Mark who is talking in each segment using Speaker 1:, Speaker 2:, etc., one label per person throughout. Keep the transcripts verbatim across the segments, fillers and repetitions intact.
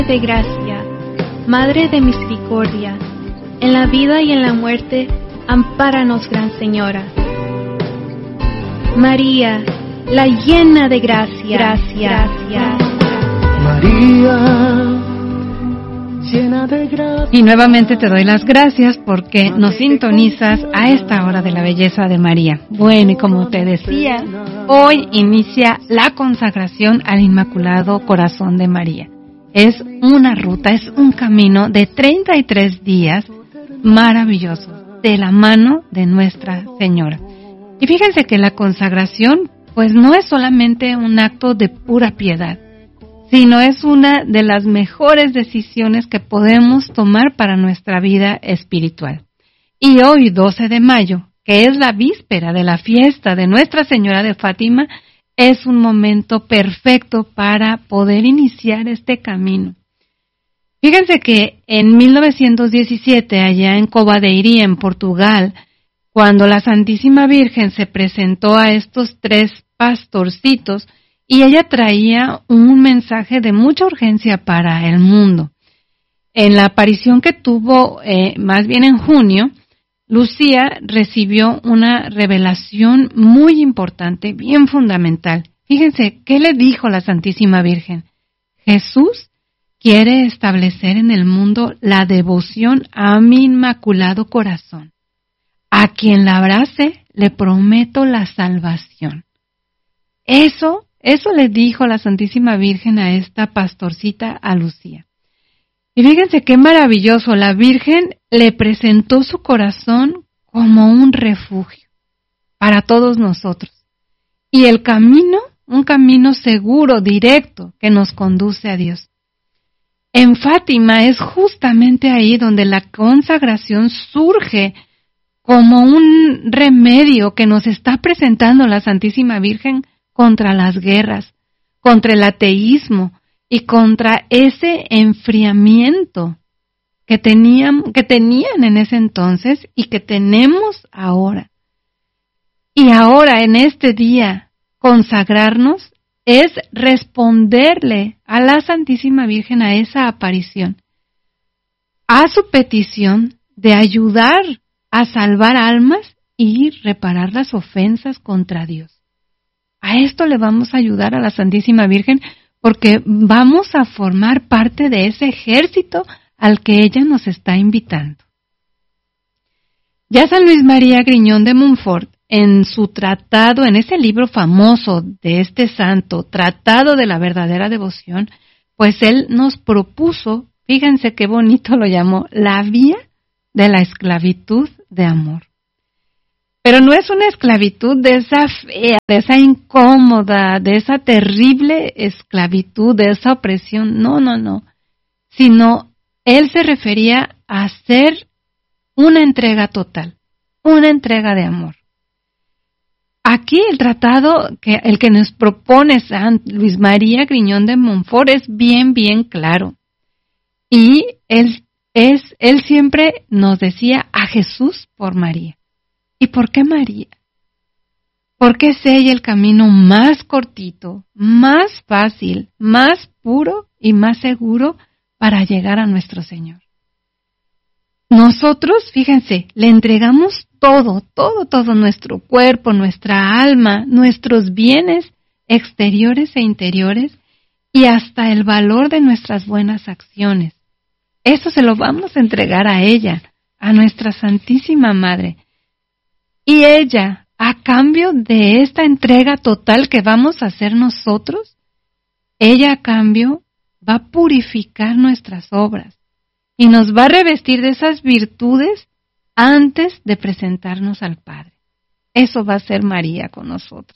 Speaker 1: de gracia, Madre de misericordia, en la vida y en la muerte, ampáranos, Gran Señora. María, la llena de gracia, gracia, gracia.
Speaker 2: María, llena de gracia.
Speaker 3: Y nuevamente te doy las gracias porque nos sintonizas a esta hora de la belleza de María. Bueno, y como te decía, hoy inicia la consagración al Inmaculado Corazón de María. Es una ruta, es un camino de treinta y tres días maravillosos de la mano de Nuestra Señora. Y fíjense que la consagración pues no es solamente un acto de pura piedad, sino es una de las mejores decisiones que podemos tomar para nuestra vida espiritual. Y hoy, doce de mayo, que es la víspera de la fiesta de Nuestra Señora de Fátima, es un momento perfecto para poder iniciar este camino. Fíjense que en mil novecientos diecisiete, allá en Cova de Iria, en Portugal, cuando la Santísima Virgen se presentó a estos tres pastorcitos, y ella traía un mensaje de mucha urgencia para el mundo. En la aparición que tuvo, eh, más bien en junio, Lucía recibió una revelación muy importante, bien fundamental. Fíjense, ¿qué le dijo la Santísima Virgen? Jesús quiere establecer en el mundo la devoción a mi Inmaculado Corazón. A quien la abrace, le prometo la salvación. Eso Eso le dijo la Santísima Virgen a esta pastorcita, a Lucía. Y fíjense qué maravilloso, la Virgen le presentó su corazón como un refugio para todos nosotros. Y el camino, un camino seguro, directo, que nos conduce a Dios. En Fátima es justamente ahí donde la consagración surge como un remedio que nos está presentando la Santísima Virgen contra las guerras, contra el ateísmo y contra ese enfriamiento que tenían, que tenían en ese entonces y que tenemos ahora. Y ahora, en este día, consagrarnos es responderle a la Santísima Virgen a esa aparición, a su petición de ayudar a salvar almas y reparar las ofensas contra Dios. A esto le vamos a ayudar a la Santísima Virgen porque vamos a formar parte de ese ejército al que ella nos está invitando. Ya San Luis María Griñón de Montfort, en su tratado, en ese libro famoso de este santo, Tratado de la Verdadera Devoción, pues él nos propuso, fíjense qué bonito lo llamó, la vía de la esclavitud de amor. Pero no es una esclavitud de esa fea, de esa incómoda, de esa terrible esclavitud, de esa opresión. No, no, no. Sino él se refería a hacer una entrega total, una entrega de amor. Aquí el tratado, que el que nos propone San Luis María Griñón de Montfort es bien, bien claro. Y él, es, él siempre nos decía a Jesús por María. ¿Y por qué María? Porque es ella el camino más cortito, más fácil, más puro y más seguro para llegar a nuestro Señor. Nosotros, fíjense, le entregamos todo, todo, todo, nuestro cuerpo, nuestra alma, nuestros bienes exteriores e interiores y hasta el valor de nuestras buenas acciones. Eso se lo vamos a entregar a ella, a nuestra Santísima Madre. Y ella, a cambio de esta entrega total que vamos a hacer nosotros, ella a cambio va a purificar nuestras obras y nos va a revestir de esas virtudes antes de presentarnos al Padre. Eso va a ser María con nosotros.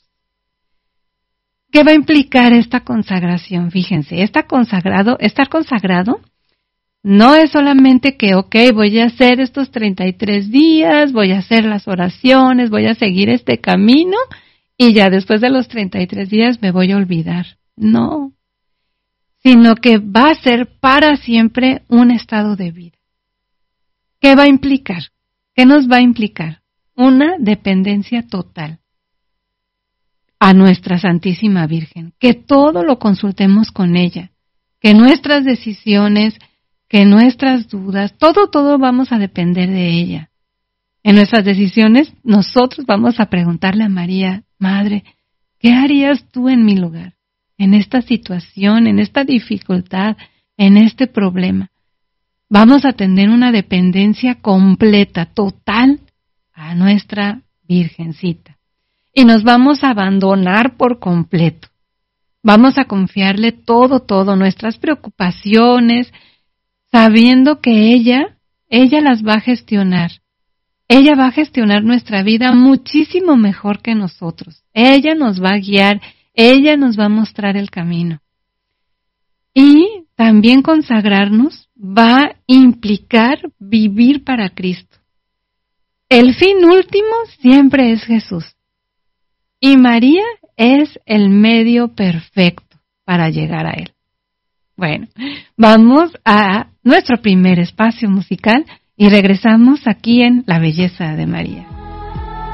Speaker 3: ¿Qué va a implicar esta consagración? Fíjense, esta consagrado, estar consagrado no es solamente que, ok, voy a hacer estos treinta y tres días, voy a hacer las oraciones, voy a seguir este camino y ya después de los treinta y tres días me voy a olvidar. No, sino que va a ser para siempre un estado de vida. ¿Qué va a implicar? ¿Qué nos va a implicar? Una dependencia total a nuestra Santísima Virgen, que todo lo consultemos con ella, que nuestras decisiones, que nuestras dudas, todo, todo vamos a depender de ella. En nuestras decisiones, nosotros vamos a preguntarle a María, Madre, ¿qué harías tú en mi lugar? En esta situación, en esta dificultad, en este problema. Vamos a tener una dependencia completa, total, a nuestra Virgencita. Y nos vamos a abandonar por completo. Vamos a confiarle todo, todo, nuestras preocupaciones, sabiendo que ella, ella las va a gestionar. Ella va a gestionar nuestra vida muchísimo mejor que nosotros. Ella nos va a guiar, ella nos va a mostrar el camino. Y también consagrarnos va a implicar vivir para Cristo. El fin último siempre es Jesús. Y María es el medio perfecto para llegar a Él. Bueno, vamos a nuestro primer espacio musical y regresamos aquí en La Belleza de María.